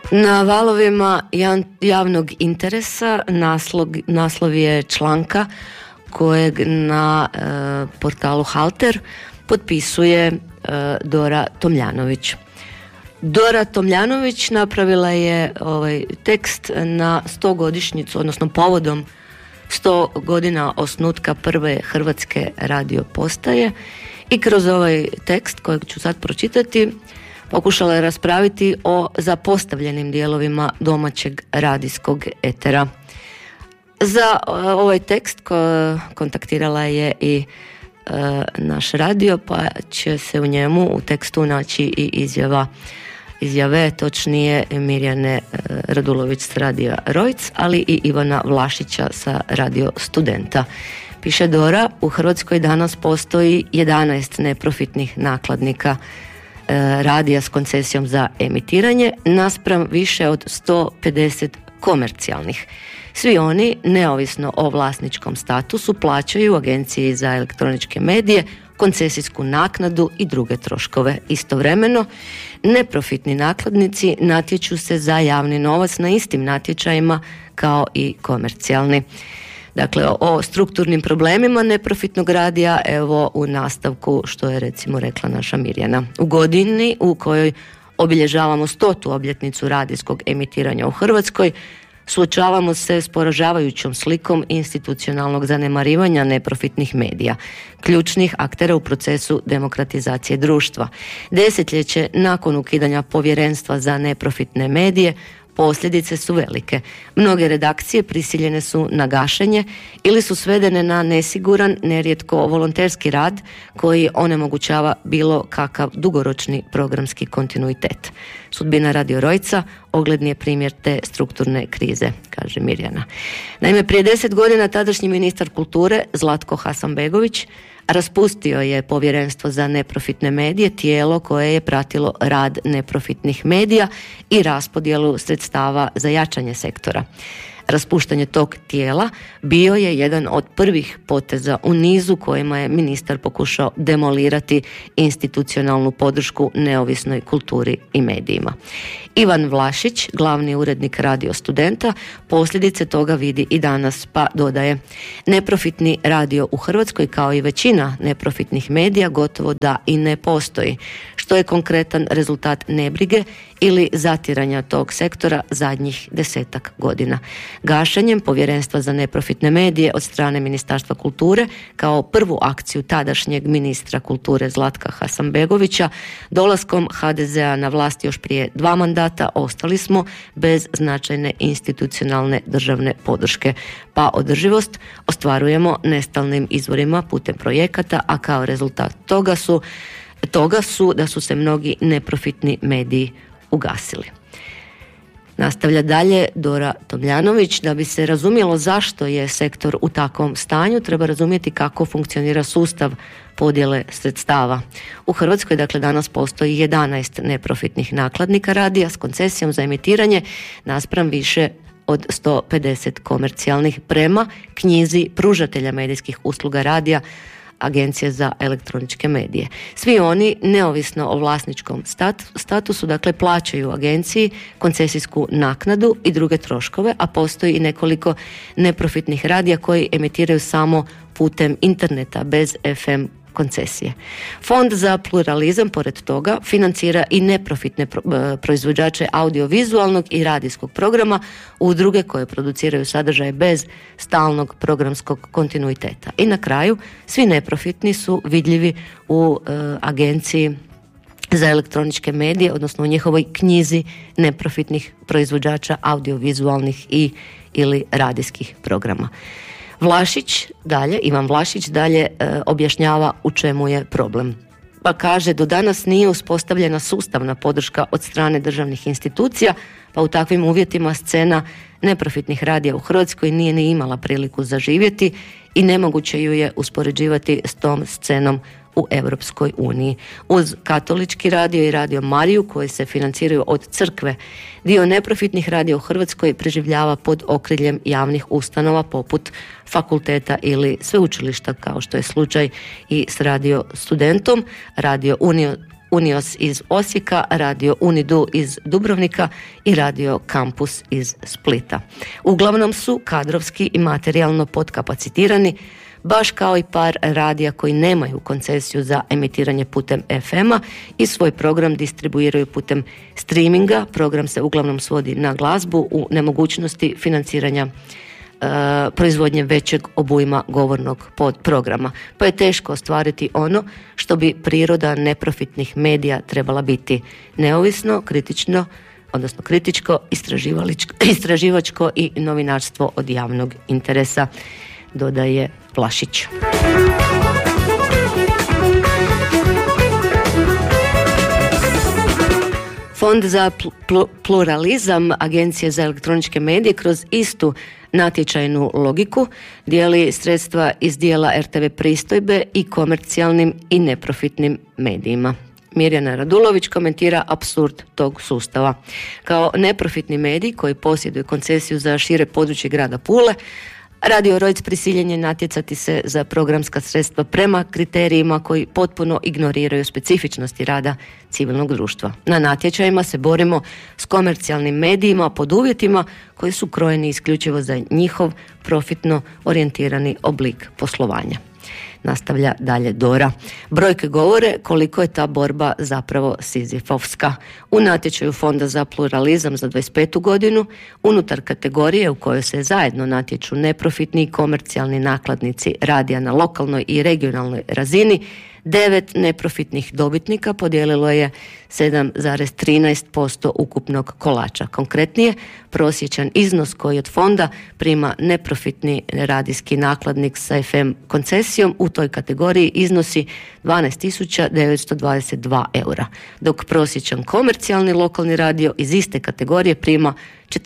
Na valovima javnog interesa naslov je članka kojeg na portalu Halter potpisuje Dora Tomljanović. Dora Tomljanović napravila je ovaj tekst na 100-godišnjicu, odnosno povodom 100 godina osnutka prve hrvatske radio postaje, i kroz ovaj tekst kojeg ću sad pročitati pokušala je raspraviti o zapostavljenim dijelovima domaćeg radijskog etera. Za ovaj tekst kontaktirala je i naš radio, pa će se u njemu u tekstu naći i izjave, točnije Mirjane Radulović s radija Rojc, ali i Ivana Vlašića sa radio Studenta. Piše Dora, u Hrvatskoj danas postoji 11 neprofitnih nakladnika radija s koncesijom za emitiranje, naspram više od 150 komercijalnih. Svi oni, neovisno o vlasničkom statusu, plaćaju Agenciji za elektroničke medije koncesijsku naknadu i druge troškove. Istovremeno, neprofitni nakladnici natječu se za javni novac na istim natječajima kao i komercijalni. Dakle, o strukturnim problemima neprofitnog radija, evo u nastavku što je recimo rekla naša Mirjana. U godini u kojoj obilježavamo 100. obljetnicu radijskog emitiranja u Hrvatskoj, suočavamo se s poražavajućom slikom institucionalnog zanemarivanja neprofitnih medija, ključnih aktera u procesu demokratizacije društva. Desetljeće nakon ukidanja Povjerenstva za neprofitne medije, posljedice su velike. Mnoge redakcije prisiljene su na gašenje ili su svedene na nesiguran, nerijetko volonterski rad koji onemogućava bilo kakav dugoročni programski kontinuitet. Sudbina Radio Rojca ogledni je primjer te strukturne krize, kaže Mirjana. Naime, prije 10 godina tadašnji ministar kulture Zlatko Hasanbegović raspustio je Povjerenstvo za neprofitne medije, tijelo koje je pratilo rad neprofitnih medija i raspodjelu sredstava za jačanje sektora. Raspuštanje tog tijela bio je jedan od prvih poteza u nizu kojima je ministar pokušao demolirati institucionalnu podršku neovisnoj kulturi i medijima. Ivan Vlašić, glavni urednik Radio Studenta, posljedice toga vidi i danas, pa dodaje: neprofitni radio u Hrvatskoj, kao i većina neprofitnih medija, gotovo da i ne postoji, što je konkretan rezultat nebrige ili zatiranja tog sektora zadnjih 10-ak godina. Gašenjem Povjerenstva za neprofitne medije od strane Ministarstva kulture kao prvu akciju tadašnjeg ministra kulture Zlatka Hasanbegovića, dolaskom HDZ-a na vlast još prije 2 mandata, ostali smo bez značajne institucionalne državne podrške, pa održivost ostvarujemo nestalnim izvorima putem projekata, a kao rezultat toga su da su se mnogi neprofitni mediji ugasili. Nastavlja dalje Dora Tomljanović. Da bi se razumjelo zašto je sektor u takvom stanju, treba razumjeti kako funkcionira sustav podjele sredstava. U Hrvatskoj, dakle, danas postoji 11 neprofitnih nakladnika radija s koncesijom za emitiranje naspram više od 150 komercijalnih prema knjizi pružatelja medijskih usluga radija Agencije za elektroničke medije. Svi oni, neovisno o vlasničkom statusu, dakle, plaćaju agenciji koncesijsku naknadu i druge troškove, a postoji i nekoliko neprofitnih radija koji emitiraju samo putem interneta bez FM koncesije. Fond za pluralizam, pored toga, financira i neprofitne proizvođače audiovizualnog i radijskog programa, udruge koje produciraju sadržaje bez stalnog programskog kontinuiteta. I na kraju, svi neprofitni su vidljivi u Agenciji za elektroničke medije, odnosno u njihovoj knjizi neprofitnih proizvođača audiovizualnih ili radijskih programa. Ivan Vlašić dalje objašnjava u čemu je problem. Pa kaže, do danas nije uspostavljena sustavna podrška od strane državnih institucija, pa u takvim uvjetima scena neprofitnih radija u Hrvatskoj nije ni imala priliku zaživjeti i nemoguće ju je uspoređivati s tom scenom u Europskoj uniji. Uz katolički radio i radio Mariju, koji se financiraju od crkve, dio neprofitnih radija u Hrvatskoj preživljava pod okriljem javnih ustanova poput fakulteta ili sveučilišta, kao što je slučaj i s Radio Studentom, Radio Unios iz Osijeka, Radio Unidu iz Dubrovnika i Radio Kampus iz Splita. Uglavnom su kadrovski i materijalno podkapacitirani, baš kao i par radija koji nemaju koncesiju za emitiranje putem FM-a i svoj program distribuiraju putem streaminga. Program se uglavnom svodi na glazbu u nemogućnosti financiranja proizvodnje većeg obujma govornog programa, pa je teško ostvariti ono što bi priroda neprofitnih medija trebala biti: neovisno, kritičko, istraživačko i novinarstvo od javnog interesa, dodaje Vlašić. Fond za pluralizam Agencije za elektroničke medije kroz istu natječajnu logiku dijeli sredstva iz dijela RTV pristojbe i komercijalnim i neprofitnim medijima. Mirjana Radulović komentira apsurd tog sustava. Kao neprofitni medij koji posjeduje koncesiju za šire područje grada Pule, Radio Rojc prisiljen je natjecati se za programska sredstva prema kriterijima koji potpuno ignoriraju specifičnosti rada civilnog društva. Na natječajima se borimo s komercijalnim medijima pod uvjetima koji su krojeni isključivo za njihov profitno orijentirani oblik poslovanja. Nastavlja dalje Dora. Brojke govore koliko je ta borba zapravo sizifovska. U natječaju Fonda za pluralizam za 25. godinu, unutar kategorije u kojoj se zajedno natječu neprofitni i komercijalni nakladnici radija na lokalnoj i regionalnoj razini, 9 neprofitnih dobitnika podijelilo je 7,13% ukupnog kolača. Konkretnije, prosječan iznos koji od fonda prima neprofitni radijski nakladnik sa FM koncesijom u toj kategoriji iznosi 12.922 eura, dok prosječan komercijalni lokalni radio iz iste kategorije prima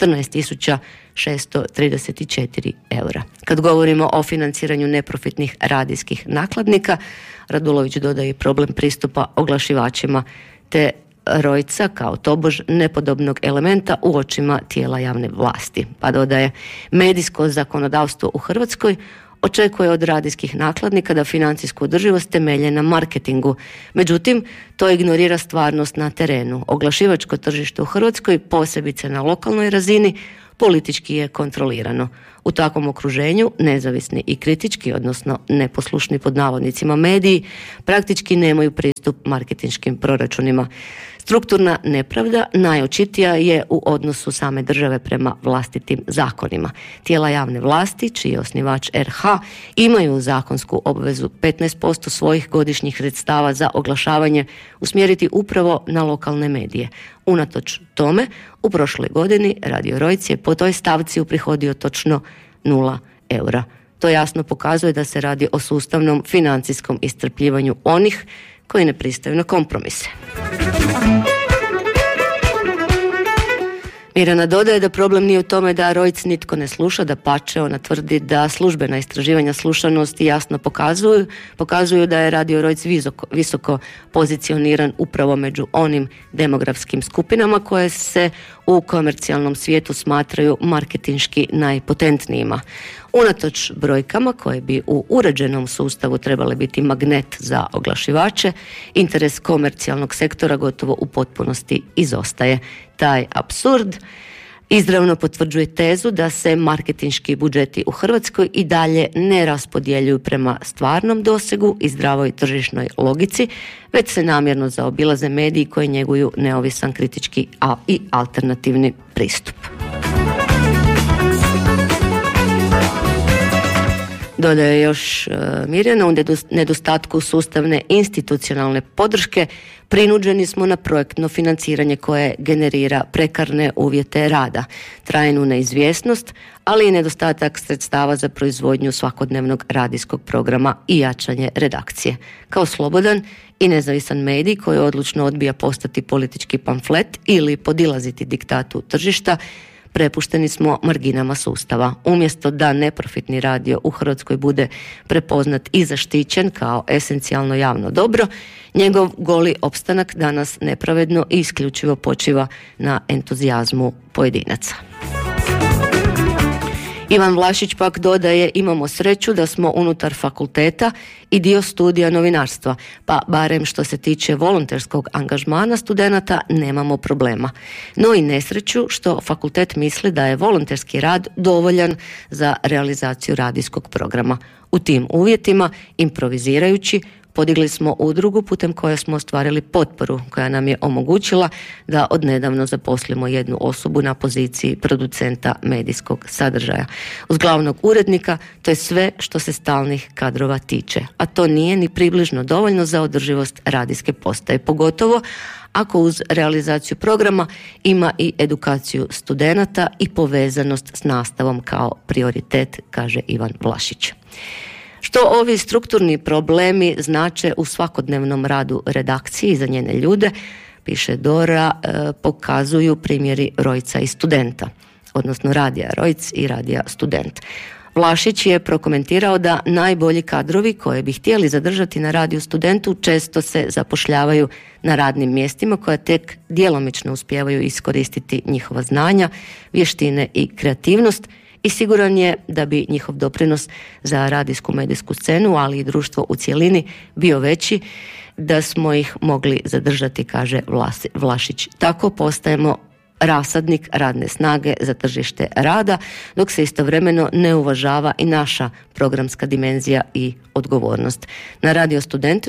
14.634 eura. Kad govorimo o financiranju neprofitnih radijskih nakladnika, Radulović dodaje problem pristupa oglašivačima te Rojca kao tobož nepodobnog elementa u očima tijela javne vlasti. Pa dodaje, medijsko zakonodavstvo u Hrvatskoj očekuje od radijskih nakladnika da financijsku održivost temelje na marketingu. Međutim, to ignorira stvarnost na terenu. Oglašivačko tržište u Hrvatskoj, posebice na lokalnoj razini, politički je kontrolirano. U takvom okruženju nezavisni i kritički, odnosno neposlušni pod navodnicima mediji, praktički nemaju pristup marketinškim proračunima. Strukturna nepravda najočitija je u odnosu same države prema vlastitim zakonima. Tijela javne vlasti, čiji je osnivač RH, imaju zakonsku obvezu 15% svojih godišnjih sredstava za oglašavanje usmjeriti upravo na lokalne medije. Unatoč tome, u prošloj godini Radio Rojc je po toj stavci uprihodio točno 0 eura. To jasno pokazuje da se radi o sustavnom financijskom iscrpljivanju onih koji ne pristaju na kompromise. Mirjana dodaje da problem nije u tome da Rojc nitko ne sluša, dapače, ona tvrdi da službena istraživanja slušanosti jasno pokazuju da je Radio Rojc visoko pozicioniran upravo među onim demografskim skupinama koje se u komercijalnom svijetu smatraju marketinški najpotentnijima. Unatoč brojkama koje bi u uređenom sustavu trebale biti magnet za oglašivače, interes komercijalnog sektora gotovo u potpunosti izostaje. Taj apsurd izravno potvrđuje tezu da se marketinški budžeti u Hrvatskoj i dalje ne raspodjeljuju prema stvarnom dosegu i zdravoj tržišnoj logici, već se namjerno zaobilaze mediji koji njeguju neovisan kritički i alternativni pristup. Dodaje još Mirjana, u nedostatku sustavne institucionalne podrške prinuđeni smo na projektno financiranje koje generira prekarne uvjete rada, trajnu neizvjesnost, ali i nedostatak sredstava za proizvodnju svakodnevnog radijskog programa i jačanje redakcije. Kao slobodan i nezavisan medij koji odlučno odbija postati politički pamflet ili podilaziti diktatu tržišta, prepušteni smo marginama sustava. Umjesto da neprofitni radio u Hrvatskoj bude prepoznat i zaštićen kao esencijalno javno dobro, njegov goli opstanak danas nepravedno i isključivo počiva na entuzijazmu pojedinaca. Ivan Vlašić pak dodaje, imamo sreću da smo unutar fakulteta i dio studija novinarstva, pa barem što se tiče volonterskog angažmana studenata nemamo problema. No i nesreću što fakultet misli da je volonterski rad dovoljan za realizaciju radijskog programa. U tim uvjetima, improvizirajući, podigli smo udrugu putem koje smo ostvarili potporu koja nam je omogućila da odnedavno zaposlimo jednu osobu na poziciji producenta medijskog sadržaja. Uz glavnog urednika to je sve što se stalnih kadrova tiče, a to nije ni približno dovoljno za održivost radijske postaje, pogotovo ako uz realizaciju programa ima i edukaciju studenata i povezanost s nastavom kao prioritet, kaže Ivan Vlašić. Što ovi strukturni problemi znače u svakodnevnom radu redakcije i za njene ljude, piše Dora, pokazuju primjeri Rojca i Studenta, odnosno radija Rojc i radija Student. Vlašić je prokomentirao da najbolji kadrovi koje bi htjeli zadržati na radiju Studentu često se zapošljavaju na radnim mjestima koja tek djelomično uspijevaju iskoristiti njihova znanja, vještine i kreativnost, i siguran je da bi njihov doprinos za radijsku medijsku scenu, ali i društvo u cjelini bio veći da smo ih mogli zadržati, kaže Vlašić. Tako postajemo rasadnik radne snage za tržište rada, dok se istovremeno ne uvažava i naša programska dimenzija i odgovornost. Na Radio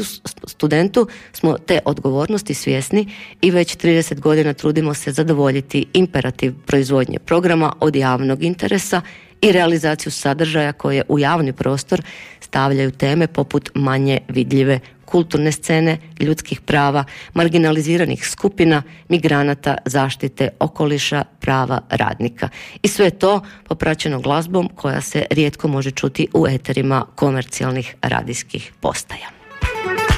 Studentu smo te odgovornosti svjesni i već 30 godina trudimo se zadovoljiti imperativ proizvodnje programa od javnog interesa i realizaciju sadržaja koje u javni prostor stavljaju teme poput manje vidljive kulturne scene, ljudskih prava, marginaliziranih skupina, migranata, zaštite okoliša, prava radnika. I sve to popraćeno glazbom koja se rijetko može čuti u eterima komercijalnih radijskih postaja.